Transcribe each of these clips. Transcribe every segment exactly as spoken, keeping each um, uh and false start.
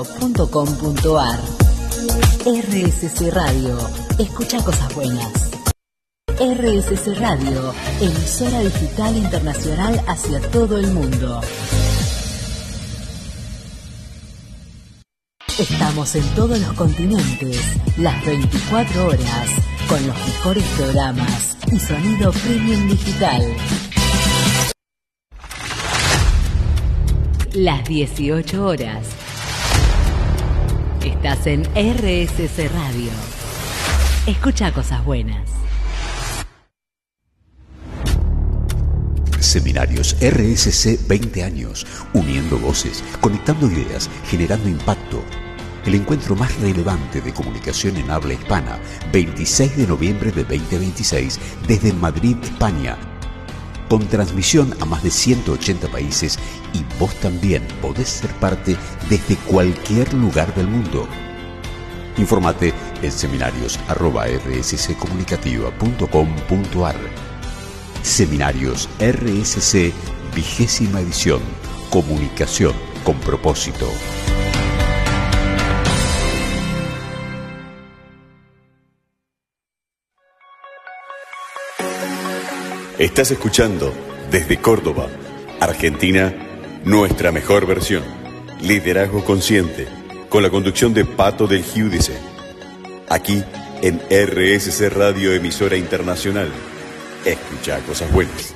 punto com punto ar. R S C Radio, escucha cosas buenas. R S C Radio, emisora digital internacional hacia todo el mundo. Estamos en todos los continentes, las veinticuatro horas, con los mejores programas y sonido premium digital. Las dieciocho horas. Estás en R S C Radio. Escucha cosas buenas. Seminarios R S C veinte años, uniendo voces, conectando ideas, generando impacto. El encuentro más relevante de comunicación en habla hispana, veintiséis de noviembre de veinte veintiséis, desde Madrid, España. Con transmisión a más de ciento ochenta países y vos también podés ser parte desde cualquier lugar del mundo. Infórmate en seminarios arroba r s c comunicativa punto com punto ar. Seminarios R S C, vigésima edición. Comunicación con propósito. Estás escuchando desde Córdoba, Argentina, nuestra mejor versión. Liderazgo Consciente, con la conducción de Pato del Giudice. Aquí en R S C Radio, emisora internacional. Escucha cosas buenas.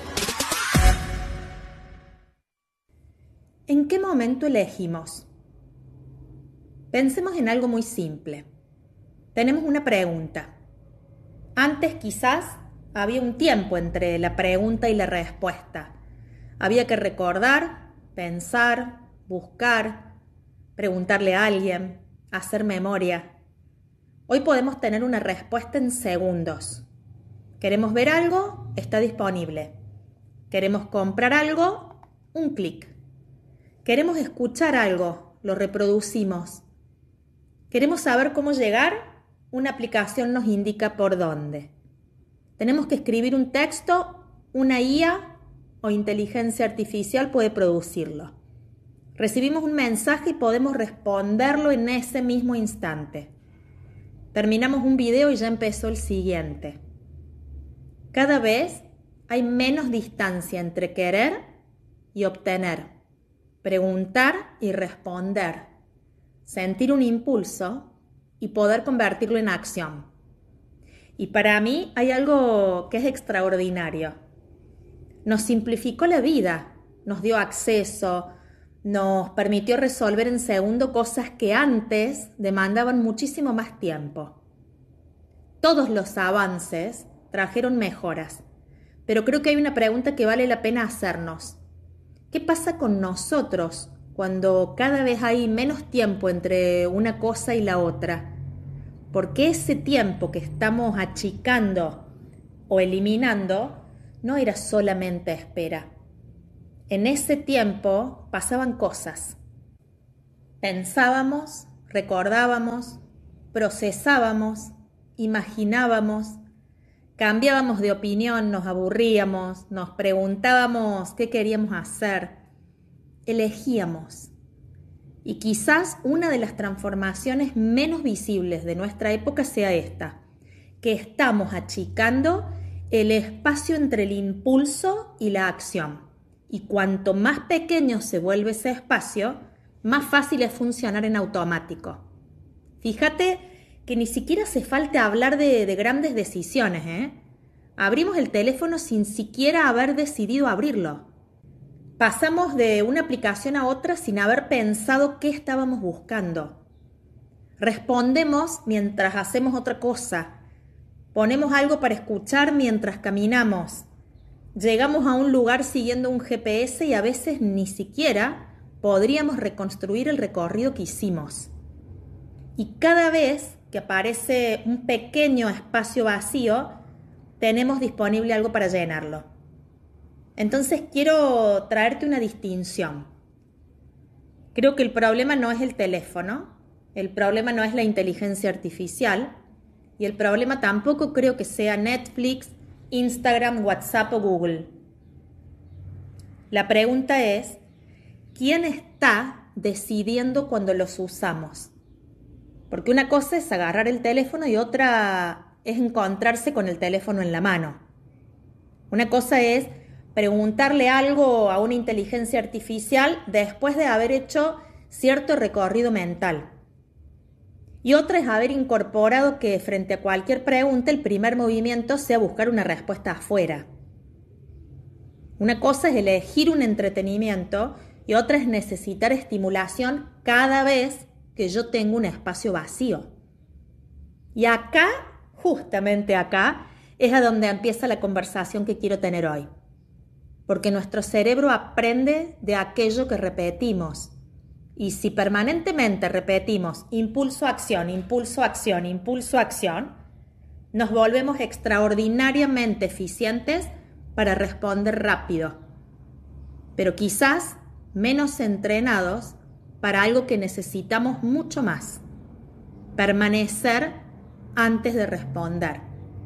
¿En qué momento elegimos? Pensemos en algo muy simple. Tenemos una pregunta. Antes quizás había un tiempo entre la pregunta y la respuesta. Había que recordar, pensar, buscar, preguntarle a alguien, hacer memoria. Hoy podemos tener una respuesta en segundos. ¿Queremos ver algo? Está disponible. ¿Queremos comprar algo? Un clic. ¿Queremos escuchar algo? Lo reproducimos. ¿Queremos saber cómo llegar? Una aplicación nos indica por dónde. Tenemos que escribir un texto, una I A o inteligencia artificial puede producirlo. Recibimos un mensaje y podemos responderlo en ese mismo instante. Terminamos un video y ya empezó el siguiente. Cada vez hay menos distancia entre querer y obtener, preguntar y responder, sentir un impulso y poder convertirlo en acción. Y para mí hay algo que es extraordinario. Nos simplificó la vida, nos dio acceso, nos permitió resolver en segundo cosas que antes demandaban muchísimo más tiempo. Todos los avances trajeron mejoras, pero creo que hay una pregunta que vale la pena hacernos. ¿Qué pasa con nosotros cuando cada vez hay menos tiempo entre una cosa y la otra? Porque ese tiempo que estamos achicando o eliminando no era solamente espera. En ese tiempo pasaban cosas. Pensábamos, recordábamos, procesábamos, imaginábamos, cambiábamos de opinión, nos aburríamos, nos preguntábamos qué queríamos hacer, elegíamos. Y quizás una de las transformaciones menos visibles de nuestra época sea esta, que estamos achicando el espacio entre el impulso y la acción. Y cuanto más pequeño se vuelve ese espacio, más fácil es funcionar en automático. Fíjate que ni siquiera hace falta hablar de, de grandes decisiones, ¿eh? Abrimos el teléfono sin siquiera haber decidido abrirlo. Pasamos de una aplicación a otra sin haber pensado qué estábamos buscando. Respondemos mientras hacemos otra cosa. Ponemos algo para escuchar mientras caminamos. Llegamos a un lugar siguiendo un G P S y a veces ni siquiera podríamos reconstruir el recorrido que hicimos. Y cada vez que aparece un pequeño espacio vacío, tenemos disponible algo para llenarlo. Entonces quiero traerte una distinción. Creo que el problema no es el teléfono, el problema no es la inteligencia artificial y el problema tampoco creo que sea Netflix, Instagram, WhatsApp o Google. La pregunta es, ¿quién está decidiendo cuando los usamos. Porque una cosa es agarrar el teléfono y otra es encontrarse con el teléfono en la mano. Una cosa es preguntarle algo a una inteligencia artificial después de haber hecho cierto recorrido mental. Y otra es haber incorporado que frente a cualquier pregunta el primer movimiento sea buscar una respuesta afuera. Una cosa es elegir un entretenimiento y otra es necesitar estimulación cada vez que yo tengo un espacio vacío. Y acá, justamente acá, es a donde empieza la conversación que quiero tener hoy. Porque nuestro cerebro aprende de aquello que repetimos. Y si permanentemente repetimos impulso, acción, impulso, acción, impulso, acción, nos volvemos extraordinariamente eficientes para responder rápido. Pero quizás menos entrenados para algo que necesitamos mucho más: permanecer antes de responder.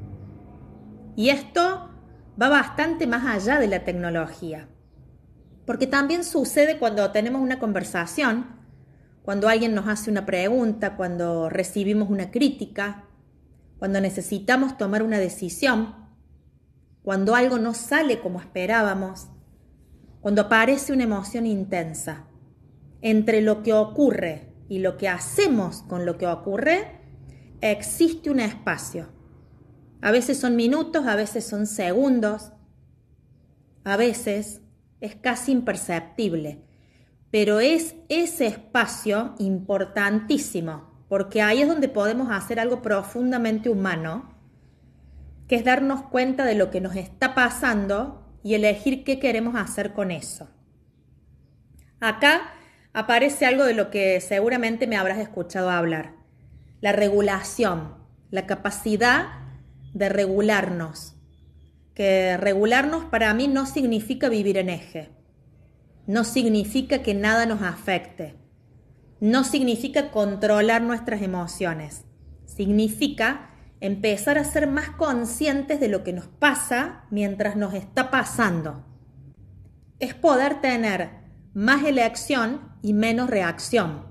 Y esto va bastante más allá de la tecnología, porque también sucede cuando tenemos una conversación, cuando alguien nos hace una pregunta, cuando recibimos una crítica, cuando necesitamos tomar una decisión, cuando algo no sale como esperábamos, cuando aparece una emoción intensa. Entre lo que ocurre y lo que hacemos con lo que ocurre, existe un espacio. A veces son minutos, a veces son segundos, a veces es casi imperceptible, pero es ese espacio importantísimo, porque ahí es donde podemos hacer algo profundamente humano, que es darnos cuenta de lo que nos está pasando y elegir qué queremos hacer con eso. Acá aparece algo de lo que seguramente me habrás escuchado hablar: la regulación, la capacidad de regularnos. Que regularnos para mí no significa vivir en eje, no significa que nada nos afecte, no significa controlar nuestras emociones, significa empezar a ser más conscientes de lo que nos pasa mientras nos está pasando. Es poder tener más elección y menos reacción.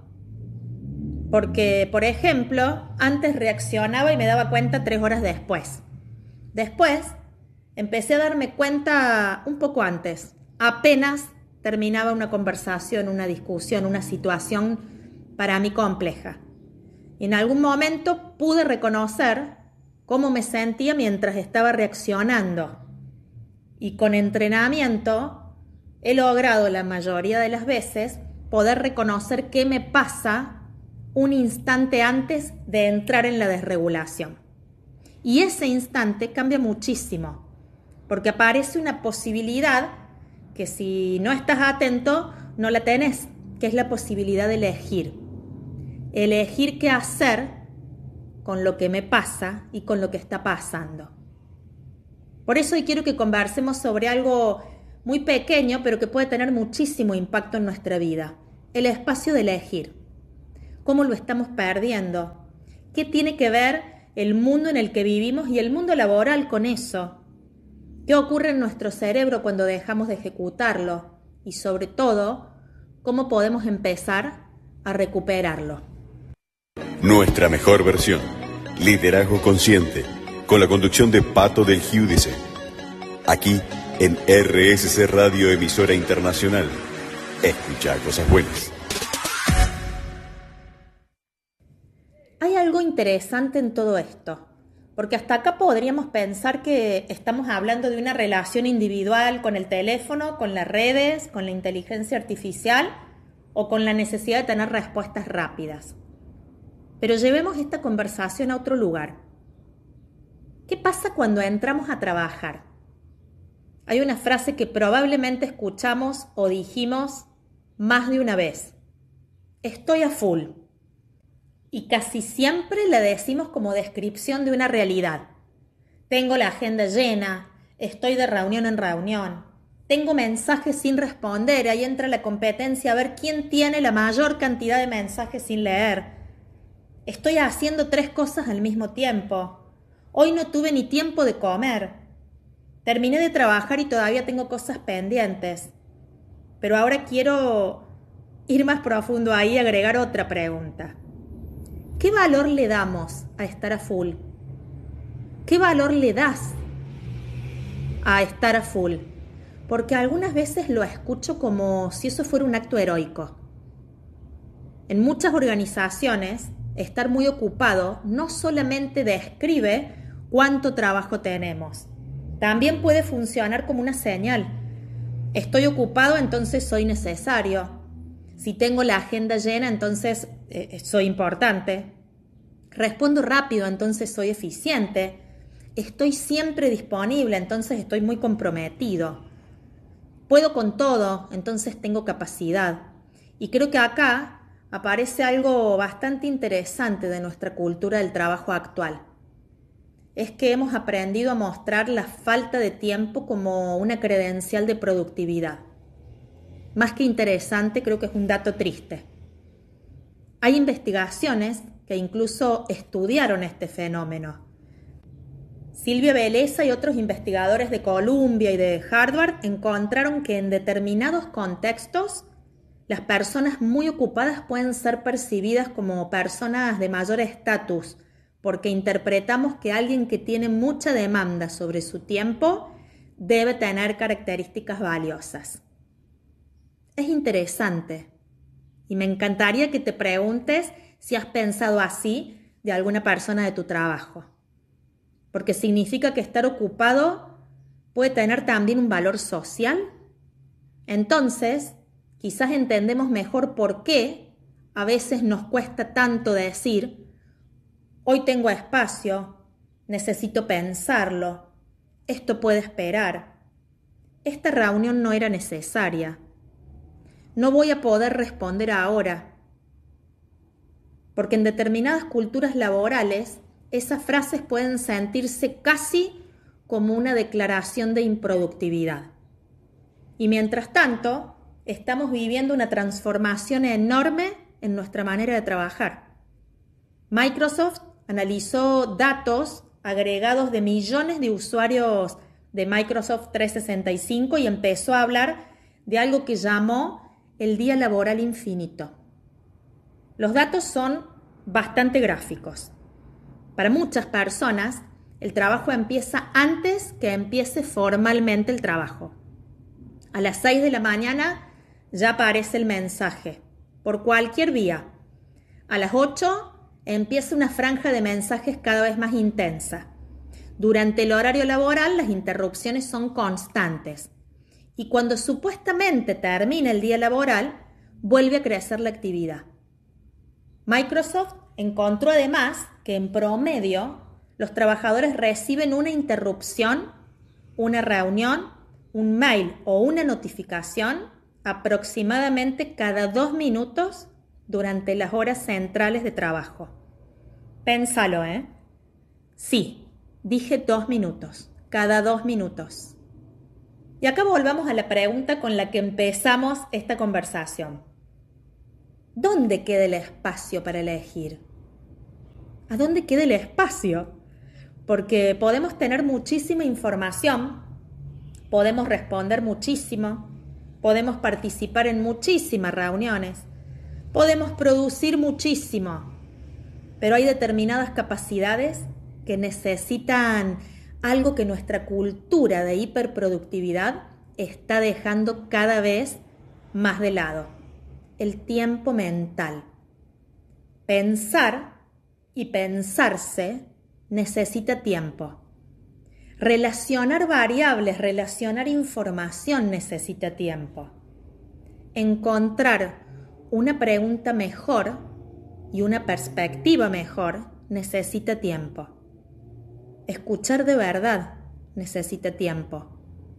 Porque, por ejemplo, antes reaccionaba y me daba cuenta tres horas después. Después empecé a darme cuenta un poco antes, apenas terminaba una conversación, una discusión, una situación para mí compleja. Y en algún momento pude reconocer cómo me sentía mientras estaba reaccionando. Y con entrenamiento he logrado la mayoría de las veces poder reconocer qué me pasa un instante antes de entrar en la desregulación. Y ese instante cambia muchísimo, porque aparece una posibilidad que si no estás atento no la tenés, que es la posibilidad de elegir. Elegir qué hacer con lo que me pasa y con lo que está pasando. Por eso hoy quiero que conversemos sobre algo muy pequeño, pero que puede tener muchísimo impacto en nuestra vida: el espacio de elegir. ¿Cómo lo estamos perdiendo? ¿Qué tiene que ver el mundo en el que vivimos y el mundo laboral con eso? ¿Qué ocurre en nuestro cerebro cuando dejamos de ejecutarlo? Y sobre todo, ¿cómo podemos empezar a recuperarlo? Nuestra mejor versión. Liderazgo consciente. Con la conducción de Pato del Giudice. Aquí en R S C Radio, emisora internacional. Escucha cosas buenas. Hay algo interesante en todo esto, porque hasta acá podríamos pensar que estamos hablando de una relación individual con el teléfono, con las redes, con la inteligencia artificial o con la necesidad de tener respuestas rápidas. Pero llevemos esta conversación a otro lugar. ¿Qué pasa cuando entramos a trabajar? Hay una frase que probablemente escuchamos o dijimos más de una vez: estoy a full. Y casi siempre la decimos como descripción de una realidad. Tengo la agenda llena, estoy de reunión en reunión, tengo mensajes sin responder, ahí entra la competencia a ver quién tiene la mayor cantidad de mensajes sin leer. Estoy haciendo tres cosas al mismo tiempo. Hoy no tuve ni tiempo de comer. Terminé de trabajar y todavía tengo cosas pendientes. Pero ahora quiero ir más profundo ahí y agregar otra pregunta. ¿Qué valor le damos a estar a full? ¿Qué valor le das a estar a full? Porque algunas veces lo escucho como si eso fuera un acto heroico. En muchas organizaciones, estar muy ocupado no solamente describe cuánto trabajo tenemos, también puede funcionar como una señal. Estoy ocupado, entonces soy necesario. Si tengo la agenda llena, entonces eh, soy importante. Respondo rápido, entonces soy eficiente. Estoy siempre disponible, entonces estoy muy comprometido. Puedo con todo, entonces tengo capacidad. Y creo que acá aparece algo bastante interesante de nuestra cultura del trabajo actual. Es que hemos aprendido a mostrar la falta de tiempo como una credencial de productividad. Más que interesante, creo que es un dato triste. Hay investigaciones que incluso estudiaron este fenómeno. Silvia Beleza y otros investigadores de Columbia y de Harvard encontraron que en determinados contextos las personas muy ocupadas pueden ser percibidas como personas de mayor estatus, porque interpretamos que alguien que tiene mucha demanda sobre su tiempo debe tener características valiosas. Es interesante y me encantaría que te preguntes si has pensado así de alguna persona de tu trabajo, porque significa que estar ocupado puede tener también un valor social. Entonces, quizás entendemos mejor por qué a veces nos cuesta tanto decir: hoy tengo espacio, necesito pensarlo, esto puede esperar, esta reunión no era necesaria, no voy a poder responder ahora. Porque en determinadas culturas laborales, esas frases pueden sentirse casi como una declaración de improductividad. Y mientras tanto, estamos viviendo una transformación enorme en nuestra manera de trabajar. Microsoft analizó datos agregados de millones de usuarios de Microsoft trescientos sesenta y cinco y empezó a hablar de algo que llamó el día laboral infinito. Los datos son bastante gráficos. Para muchas personas, el trabajo empieza antes que empiece formalmente el trabajo. A las seis de la mañana ya aparece el mensaje, por cualquier vía. A las ocho empieza una franja de mensajes cada vez más intensa. Durante el horario laboral, las interrupciones son constantes. Y cuando supuestamente termina el día laboral, vuelve a crecer la actividad. Microsoft encontró además que en promedio los trabajadores reciben una interrupción, una reunión, un mail o una notificación aproximadamente cada dos minutos durante las horas centrales de trabajo. Pénsalo, ¿eh? Sí, dije dos minutos, cada dos minutos. Y acá volvamos a la pregunta con la que empezamos esta conversación. ¿Dónde queda el espacio para elegir? ¿A dónde queda el espacio? Porque podemos tener muchísima información, podemos responder muchísimo, podemos participar en muchísimas reuniones, podemos producir muchísimo, pero hay determinadas capacidades que necesitan algo que nuestra cultura de hiperproductividad está dejando cada vez más de lado: el tiempo mental. Pensar y pensarse necesita tiempo. Relacionar variables, relacionar información necesita tiempo. Encontrar una pregunta mejor y una perspectiva mejor necesita tiempo. Escuchar de verdad necesita tiempo.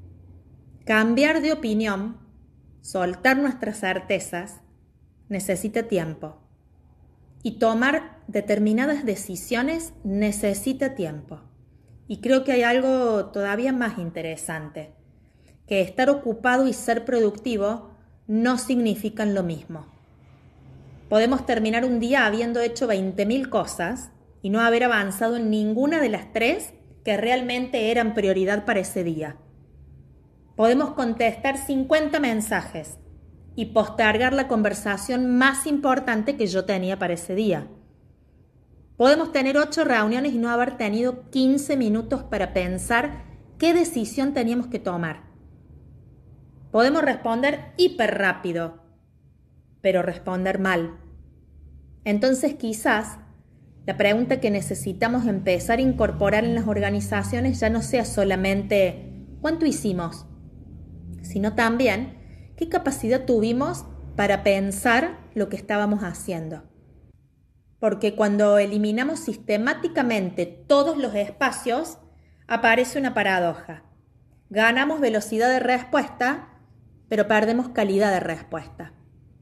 Cambiar de opinión, soltar nuestras certezas, necesita tiempo. Y tomar determinadas decisiones necesita tiempo. Y creo que hay algo todavía más interesante, que estar ocupado y ser productivo no significan lo mismo. Podemos terminar un día habiendo hecho veinte mil cosas y no haber avanzado en ninguna de las tres que realmente eran prioridad para ese día. Podemos contestar cincuenta mensajes y postergar la conversación más importante que yo tenía para ese día. Podemos tener ocho reuniones y no haber tenido quince minutos para pensar qué decisión teníamos que tomar. Podemos responder hiper rápido, pero responder mal. Entonces quizás la pregunta que necesitamos empezar a incorporar en las organizaciones ya no sea solamente ¿cuánto hicimos?, sino también ¿qué capacidad tuvimos para pensar lo que estábamos haciendo? Porque cuando eliminamos sistemáticamente todos los espacios, aparece una paradoja. Ganamos velocidad de respuesta, pero perdemos calidad de respuesta.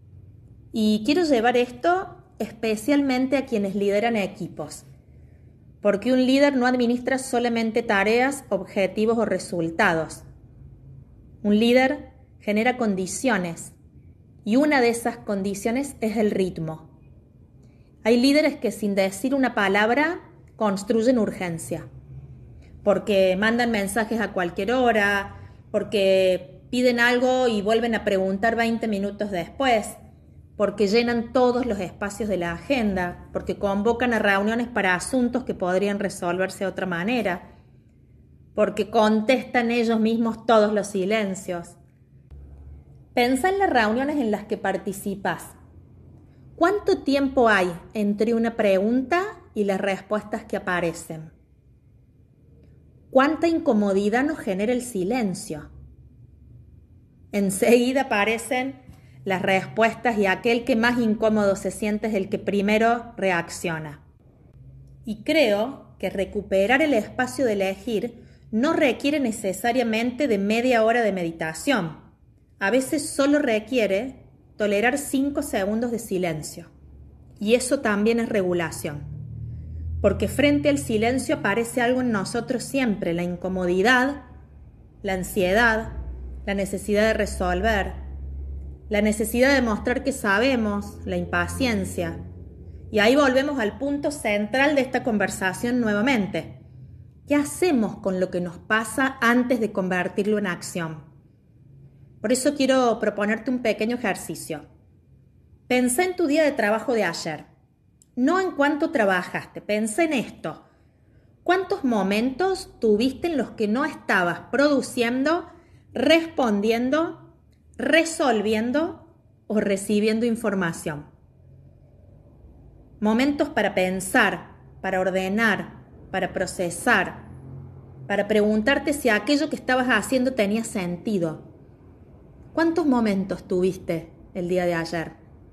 Y quiero llevar esto especialmente a quienes lideran equipos, porque un líder no administra solamente tareas, objetivos o resultados. Un líder genera condiciones, y una de esas condiciones es el ritmo. Hay líderes que sin decir una palabra construyen urgencia, porque mandan mensajes a cualquier hora, porque piden algo y vuelven a preguntar veinte minutos después, porque llenan todos los espacios de la agenda, porque convocan a reuniones para asuntos que podrían resolverse de otra manera, porque contestan ellos mismos todos los silencios. Pensá en las reuniones en las que participas. ¿Cuánto tiempo hay entre una pregunta y las respuestas que aparecen? ¿Cuánta incomodidad nos genera el silencio? Enseguida aparecen las respuestas y aquel que más incómodo se siente es el que primero reacciona. Y creo que recuperar el espacio de elegir no requiere necesariamente de media hora de meditación. A veces solo requiere tolerar cinco segundos de silencio. Y eso también es regulación. Porque frente al silencio aparece algo en nosotros siempre, la incomodidad, la ansiedad, la necesidad de resolver, la necesidad de mostrar que sabemos, la impaciencia. Y ahí volvemos al punto central de esta conversación nuevamente. ¿Qué hacemos con lo que nos pasa antes de convertirlo en acción? Por eso quiero proponerte un pequeño ejercicio. Pensá en tu día de trabajo de ayer. No en cuánto trabajaste, pensá en esto. ¿Cuántos momentos tuviste en los que no estabas produciendo, respondiendo, resolviendo o recibiendo información? Momentos para pensar, para ordenar, para procesar, para preguntarte si aquello que estabas haciendo tenía sentido. ¿Cuántos momentos tuviste el día de ayer?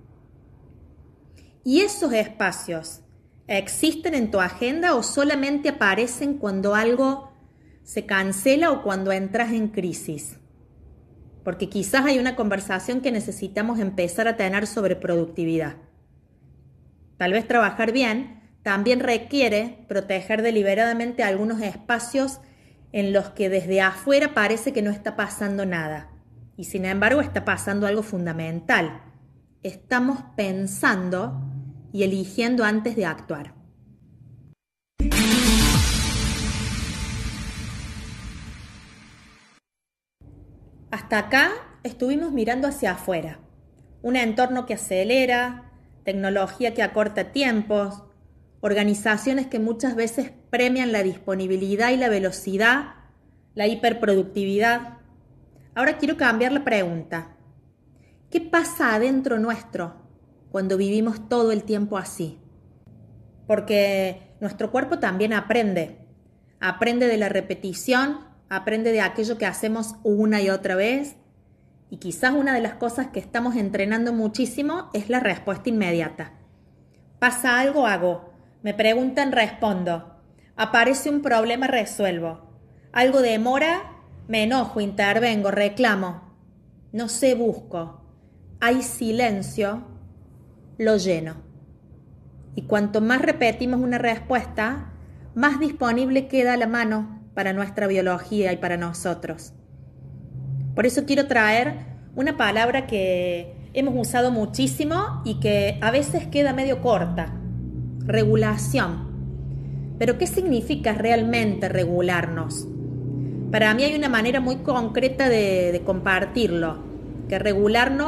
¿Y esos espacios existen en tu agenda o solamente aparecen cuando algo se cancela o cuando entras en crisis? Porque quizás hay una conversación que necesitamos empezar a tener sobre productividad. Tal vez trabajar bien también requiere proteger deliberadamente algunos espacios en los que desde afuera parece que no está pasando nada. Y sin embargo está pasando algo fundamental. Estamos pensando y eligiendo antes de actuar. Hasta acá estuvimos mirando hacia afuera. Un entorno que acelera, tecnología que acorta tiempos, organizaciones que muchas veces premian la disponibilidad y la velocidad, la hiperproductividad. Ahora quiero cambiar la pregunta. ¿Qué pasa adentro nuestro cuando vivimos todo el tiempo así? Porque nuestro cuerpo también aprende. Aprende de la repetición, aprende de aquello que hacemos una y otra vez. Y quizás una de las cosas que estamos entrenando muchísimo es la respuesta inmediata. Pasa algo, hago. Me preguntan, respondo. Aparece un problema, resuelvo. Algo demora, me enojo, intervengo, reclamo. No sé, busco. Hay silencio, lo lleno. Y cuanto más repetimos una respuesta, más disponible queda la mano para nuestra biología y para nosotros. Por eso quiero traer una palabra que hemos usado muchísimo y que a veces queda medio corta. Regulación. ¿Pero qué significa realmente regularnos? Para mí hay una manera muy concreta de, de compartirlo, que regularnos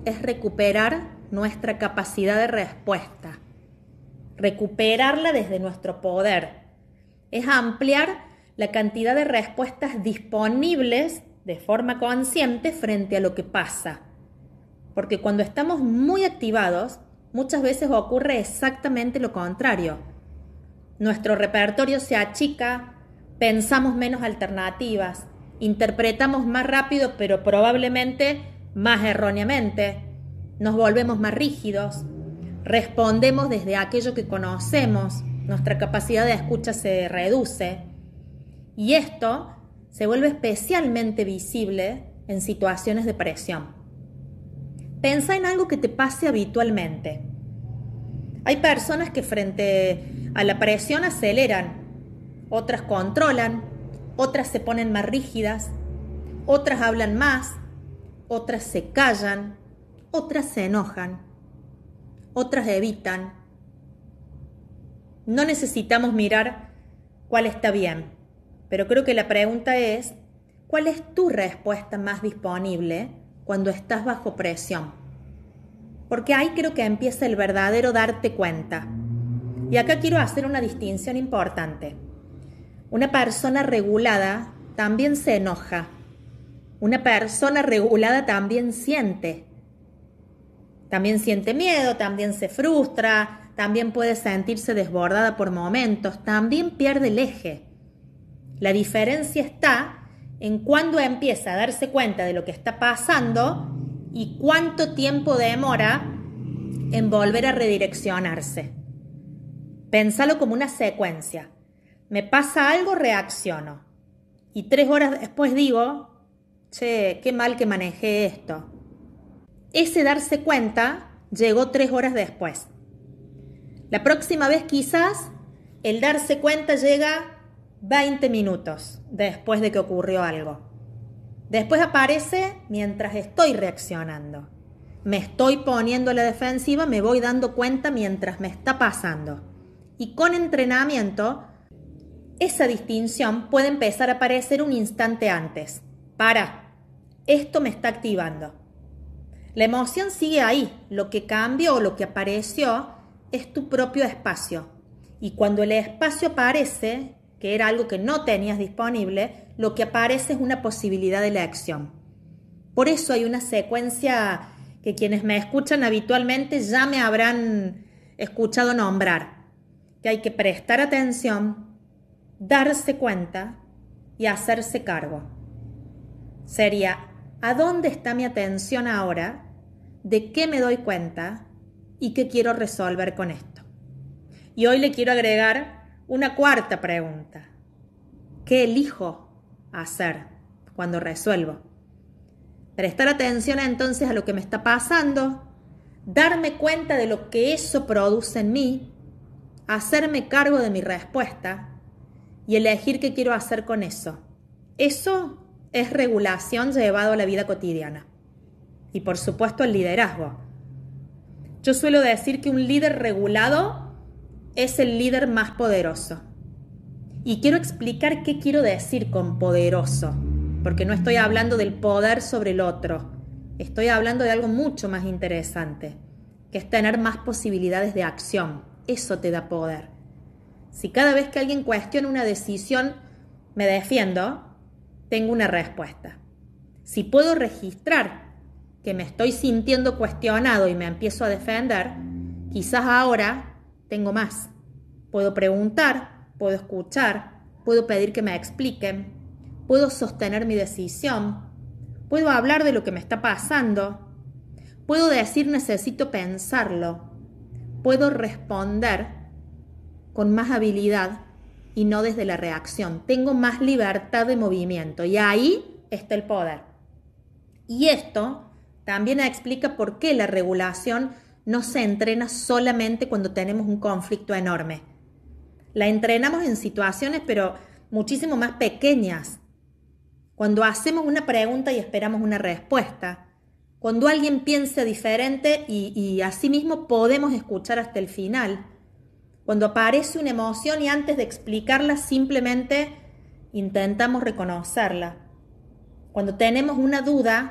es recuperar nuestra capacidad de respuesta, recuperarla desde nuestro poder. Es ampliar la cantidad de respuestas disponibles de forma consciente frente a lo que pasa. Porque cuando estamos muy activados, muchas veces ocurre exactamente lo contrario. Nuestro repertorio se achica, pensamos menos alternativas, interpretamos más rápido, pero probablemente más erróneamente, nos volvemos más rígidos, respondemos desde aquello que conocemos, nuestra capacidad de escucha se reduce, y esto se vuelve especialmente visible en situaciones de presión. Pensa en algo que te pase habitualmente. Hay personas que frente a la presión aceleran, otras controlan, otras se ponen más rígidas, otras hablan más, otras se callan, otras se enojan, otras evitan. No necesitamos mirar cuál está bien, pero creo que la pregunta es, ¿cuál es tu respuesta más disponible cuando estás bajo presión? Porque ahí creo que empieza el verdadero darte cuenta. Y acá quiero hacer una distinción importante. Una persona regulada también se enoja. Una persona regulada también siente. También siente miedo, también se frustra, también puede sentirse desbordada por momentos, también pierde el eje. La diferencia está en cuándo empieza a darse cuenta de lo que está pasando y cuánto tiempo demora en volver a redireccionarse. Pénsalo como una secuencia. Me pasa algo, reacciono. Y tres horas después digo, che, qué mal que manejé esto. Ese darse cuenta llegó tres horas después. La próxima vez quizás el darse cuenta llega veinte minutos después de que ocurrió algo. Después aparece mientras estoy reaccionando. Me estoy poniendo a la defensiva, me voy dando cuenta mientras me está pasando. Y con entrenamiento, esa distinción puede empezar a aparecer un instante antes. Para, esto me está activando. La emoción sigue ahí. Lo que cambió o lo que apareció es tu propio espacio. Y cuando el espacio aparece, que era algo que no tenías disponible, lo que aparece es una posibilidad de elección. Por eso hay una secuencia que quienes me escuchan habitualmente ya me habrán escuchado nombrar, que hay que prestar atención, darse cuenta y hacerse cargo. Sería, ¿a dónde está mi atención ahora? ¿De qué me doy cuenta? ¿Y qué quiero resolver con esto? Y hoy le quiero agregar una cuarta pregunta. ¿Qué elijo hacer cuando resuelvo? Prestar atención entonces a lo que me está pasando, darme cuenta de lo que eso produce en mí, hacerme cargo de mi respuesta y elegir qué quiero hacer con eso. Eso es regulación llevado a la vida cotidiana. Y por supuesto el liderazgo. Yo suelo decir que un líder regulado es el líder más poderoso. Y quiero explicar qué quiero decir con poderoso, porque no estoy hablando del poder sobre el otro. Estoy hablando de algo mucho más interesante, que es tener más posibilidades de acción. Eso te da poder. Si cada vez que alguien cuestiona una decisión me defiendo, tengo una respuesta. Si puedo registrar que me estoy sintiendo cuestionado y me empiezo a defender, quizás ahora tengo más. Puedo preguntar, puedo escuchar, puedo pedir que me expliquen, puedo sostener mi decisión, puedo hablar de lo que me está pasando, puedo decir necesito pensarlo, puedo responder con más habilidad y no desde la reacción. Tengo más libertad de movimiento y ahí está el poder. Y esto también explica por qué la regulación no se entrena solamente cuando tenemos un conflicto enorme. La entrenamos en situaciones pero muchísimo más pequeñas. Cuando hacemos una pregunta y esperamos una respuesta. Cuando alguien piensa diferente y, y asimismo podemos escuchar hasta el final. Cuando aparece una emoción y antes de explicarla simplemente intentamos reconocerla. Cuando tenemos una duda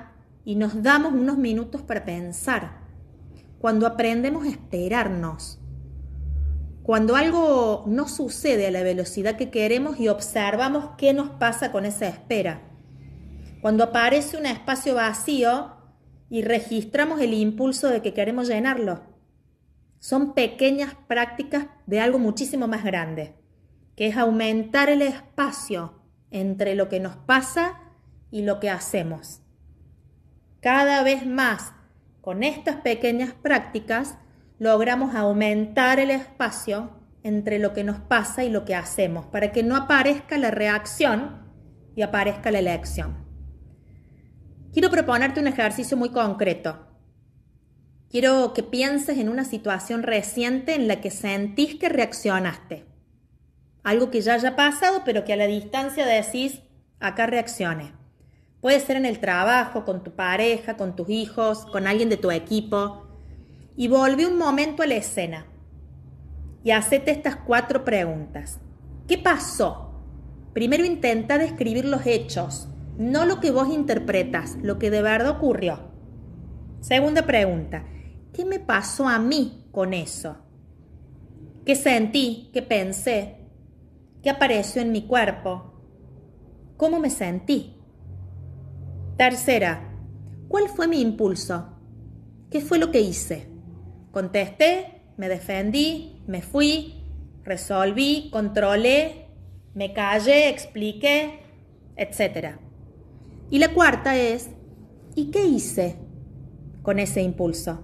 y nos damos unos minutos para pensar, cuando aprendemos a esperarnos, cuando algo no sucede a la velocidad que queremos y observamos qué nos pasa con esa espera, cuando aparece un espacio vacío y registramos el impulso de que queremos llenarlo. Son pequeñas prácticas de algo muchísimo más grande, que es aumentar el espacio entre lo que nos pasa y lo que hacemos. Cada vez más, con estas pequeñas prácticas, logramos aumentar el espacio entre lo que nos pasa y lo que hacemos, para que no aparezca la reacción y aparezca la elección. Quiero proponerte un ejercicio muy concreto. Quiero que pienses en una situación reciente en la que sentís que reaccionaste. Algo que ya haya pasado, pero que a la distancia decís, acá reaccioné. Puede ser en el trabajo, con tu pareja, con tus hijos, con alguien de tu equipo. Y volví un momento a la escena y hacete estas cuatro preguntas. ¿Qué pasó? Primero intenta describir los hechos, no lo que vos interpretas, lo que de verdad ocurrió. Segunda pregunta, ¿qué me pasó a mí con eso? ¿Qué sentí? ¿Qué pensé? ¿Qué apareció en mi cuerpo? ¿Cómo me sentí? Tercera, ¿cuál fue mi impulso? ¿Qué fue lo que hice? Contesté, me defendí, me fui, resolví, controlé, me callé, expliqué, etcétera. Y la cuarta es, ¿y qué hice con ese impulso?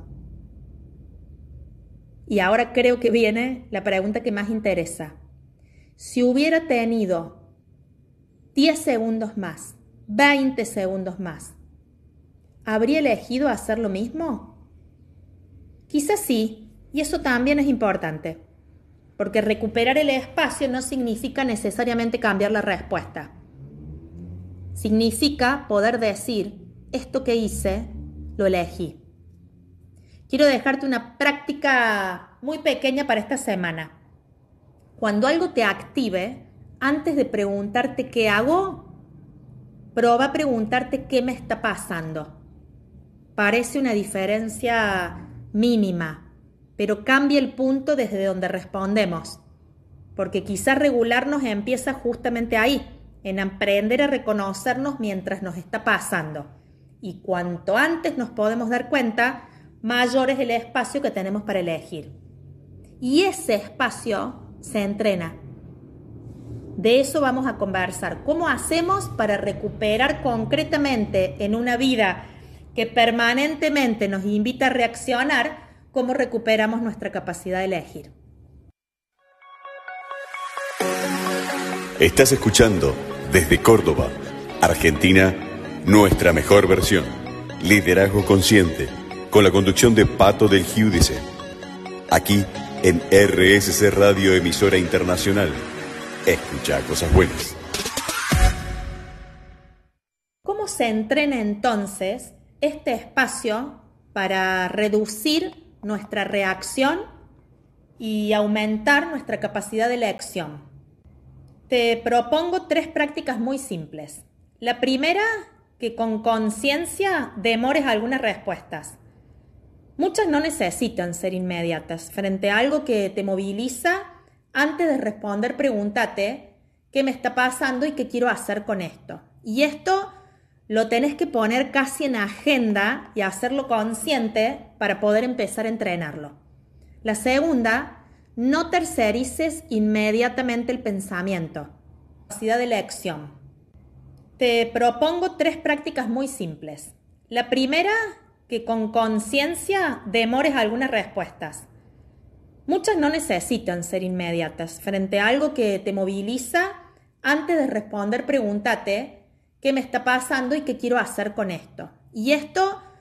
Y ahora creo que viene la pregunta que más interesa. Si hubiera tenido diez segundos más, veinte segundos más, ¿habría elegido hacer lo mismo? Quizás sí, y eso también es importante, porque recuperar el espacio no significa necesariamente cambiar la respuesta. Significa poder decir, esto que hice, lo elegí. Quiero dejarte una práctica muy pequeña para esta semana. Cuando algo te active, antes de preguntarte qué hago, prueba a preguntarte qué me está pasando. Parece una diferencia mínima, pero cambia el punto desde donde respondemos, porque quizás regularnos empieza justamente ahí, en aprender a reconocernos mientras nos está pasando. Y cuanto antes nos podemos dar cuenta, mayor es el espacio que tenemos para elegir. Y ese espacio se entrena. De eso vamos a conversar. ¿Cómo hacemos para recuperar concretamente en una vida que permanentemente nos invita a reaccionar, cómo recuperamos nuestra capacidad de elegir? Estás escuchando desde Córdoba, Argentina, nuestra mejor versión. Liderazgo Consciente, con la conducción de Pato del Giudice. Aquí en R S C Radio, emisora internacional. Escucha cosas buenas. ¿Cómo se entrena entonces este espacio para reducir nuestra reacción y aumentar nuestra capacidad de elección? Te propongo tres prácticas muy simples. La primera, que con conciencia demores algunas respuestas. Muchas no necesitan ser inmediatas. Frente a algo que te moviliza, antes de responder, pregúntate qué me está pasando y qué quiero hacer con esto. Y esto lo tenés que poner casi en agenda y hacerlo consciente para poder empezar a entrenarlo. La segunda, no tercerices inmediatamente el pensamiento. Capacidad de elección. Te propongo tres prácticas muy simples. La primera, que con conciencia demores algunas respuestas. Muchas no necesitan ser inmediatas. Frente a algo que te moviliza, antes de responder, pregúntate qué me está pasando y qué quiero hacer con esto. Y esto